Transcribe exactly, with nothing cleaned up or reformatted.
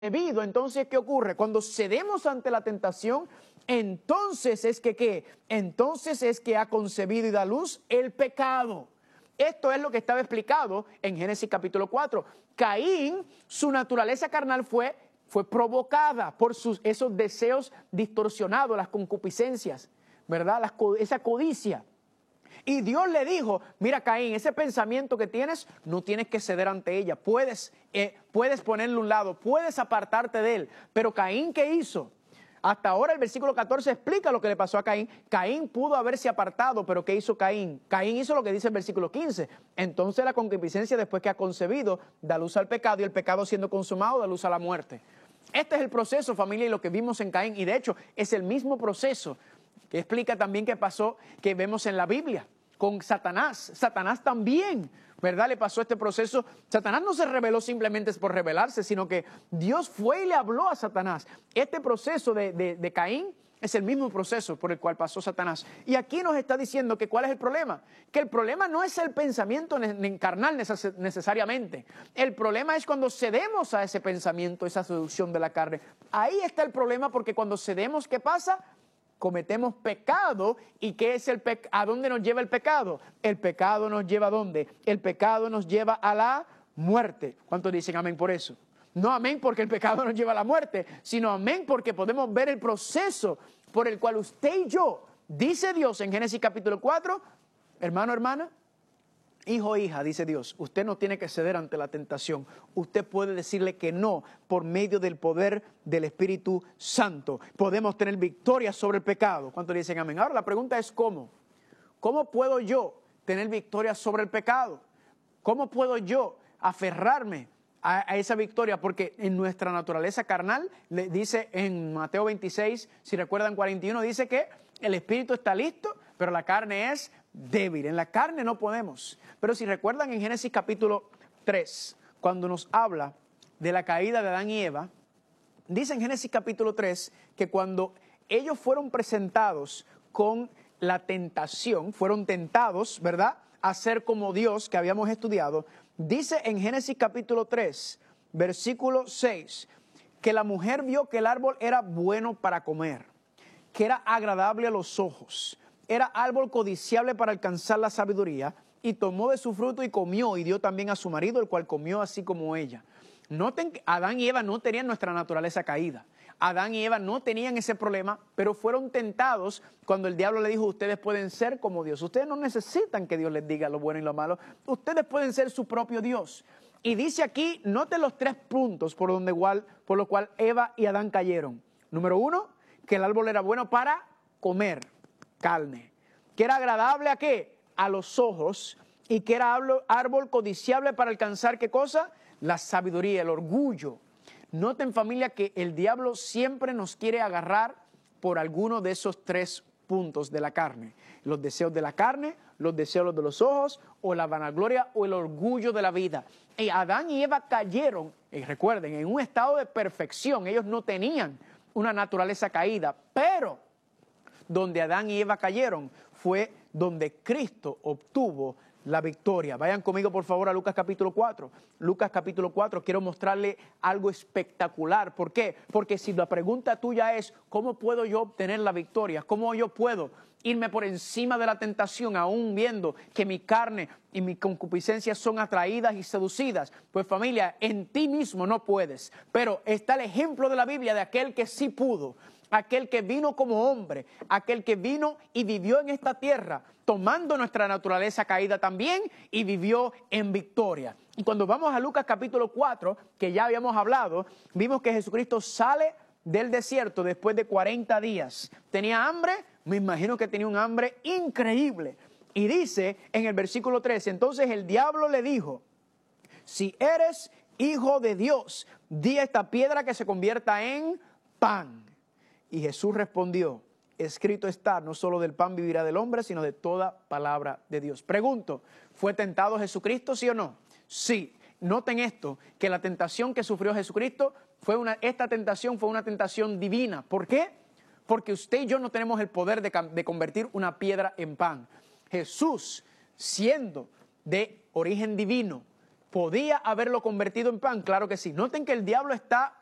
concebido, entonces, ¿qué ocurre? Cuando cedemos ante la tentación, entonces es que, ¿qué? Entonces es que ha concebido y da luz el pecado. Esto es lo que estaba explicado en Génesis capítulo cuatro. Caín, su naturaleza carnal fue, fue provocada por sus, esos deseos distorsionados, las concupiscencias, ¿verdad? Las, esa codicia. Y Dios le dijo, mira Caín, ese pensamiento que tienes, no tienes que ceder ante ella. Puedes, eh, puedes ponerlo a un lado, puedes apartarte de él. Pero Caín, ¿qué hizo? Hasta ahora el versículo catorce explica lo que le pasó a Caín. Caín pudo haberse apartado, pero ¿qué hizo Caín? Caín hizo lo que dice el versículo quince. Entonces la concupiscencia, después que ha concebido, da luz al pecado, y el pecado siendo consumado da luz a la muerte. Este es el proceso, familia, y lo que vimos en Caín. Y de hecho es el mismo proceso que explica también qué pasó, que vemos en la Biblia con Satanás. Satanás también, ¿verdad? Le pasó este proceso. Satanás no se rebeló simplemente por rebelarse, sino que Dios fue y le habló a Satanás. Este proceso de, de, de Caín es el mismo proceso por el cual pasó Satanás. Y aquí nos está diciendo que ¿cuál es el problema? Que el problema no es el pensamiento carnal necesariamente. El problema es cuando cedemos a ese pensamiento, esa seducción de la carne. Ahí está el problema, porque cuando cedemos, ¿qué pasa? Cometemos pecado. ¿Y qué es el pecado? ¿A dónde nos lleva el pecado? El pecado nos lleva ¿a dónde? El pecado nos lleva a la muerte. ¿Cuántos dicen amén por eso? No amén porque el pecado nos lleva a la muerte, sino amén porque podemos ver el proceso por el cual usted y yo, dice Dios en Génesis capítulo cuatro, hermano, hermana, hijo, hija, dice Dios, usted no tiene que ceder ante la tentación. Usted puede decirle que no por medio del poder del Espíritu Santo. Podemos tener victoria sobre el pecado. ¿Cuántos dicen amén? Ahora la pregunta es ¿cómo? ¿Cómo puedo yo tener victoria sobre el pecado? ¿Cómo puedo yo aferrarme a, a esa victoria? Porque en nuestra naturaleza carnal, le dice en Mateo veintiséis, si recuerdan cuarenta y uno, dice que el espíritu está listo, pero la carne es débil. En la carne no podemos. Pero si recuerdan en Génesis capítulo tres, cuando nos habla de la caída de Adán y Eva, dice en Génesis capítulo tres que cuando ellos fueron presentados con la tentación, fueron tentados, ¿verdad?, a ser como Dios, que habíamos estudiado, dice en Génesis capítulo tres, versículo seis, que la mujer vio que el árbol era bueno para comer, que era agradable a los ojos, era árbol codiciable para alcanzar la sabiduría, y tomó de su fruto y comió, y dio también a su marido, el cual comió así como ella. Noten que Adán y Eva no tenían nuestra naturaleza caída. Adán y Eva no tenían ese problema, pero fueron tentados cuando el diablo le dijo, ustedes pueden ser como Dios. Ustedes no necesitan que Dios les diga lo bueno y lo malo. Ustedes pueden ser su propio Dios. Y dice aquí, noten los tres puntos por, donde igual, por los cuales Eva y Adán cayeron. Número uno, que el árbol era bueno para comer carne. Que era agradable ¿a qué? A los ojos. Y que era árbol codiciable para alcanzar ¿qué cosa? La sabiduría, el orgullo. Noten, familia, que el diablo siempre nos quiere agarrar por alguno de esos tres puntos de la carne. Los deseos de la carne, los deseos de los ojos, o la vanagloria o el orgullo de la vida. Y Adán y Eva cayeron, y recuerden, en un estado de perfección. Ellos no tenían una naturaleza caída, pero donde Adán y Eva cayeron fue donde Cristo obtuvo la victoria. Vayan conmigo por favor a Lucas capítulo cuatro. Lucas capítulo cuatro, quiero mostrarle algo espectacular. ¿Por qué? Porque si la pregunta tuya es, ¿cómo puedo yo obtener la victoria? ¿Cómo yo puedo irme por encima de la tentación aún viendo que mi carne y mi concupiscencia son atraídas y seducidas? Pues familia, en ti mismo no puedes. Pero está el ejemplo de la Biblia de aquel que sí pudo. Aquel que vino como hombre, aquel que vino y vivió en esta tierra, tomando nuestra naturaleza caída también y vivió en victoria. Y cuando vamos a Lucas capítulo cuatro, que ya habíamos hablado, vimos que Jesucristo sale del desierto después de cuarenta días. ¿Tenía hambre? Me imagino que tenía un hambre increíble. Y dice en el versículo trece, entonces el diablo le dijo, si eres hijo de Dios, di a esta piedra que se convierta en pan. Y Jesús respondió, escrito está, no solo del pan vivirá del hombre, sino de toda palabra de Dios. Pregunto, ¿fue tentado Jesucristo, sí o no? Sí. Noten esto, que la tentación que sufrió Jesucristo, fue una, esta tentación fue una tentación divina. ¿Por qué? Porque usted y yo no tenemos el poder de, de convertir una piedra en pan. Jesús, siendo de origen divino, ¿podía haberlo convertido en pan? Claro que sí. Noten que el diablo está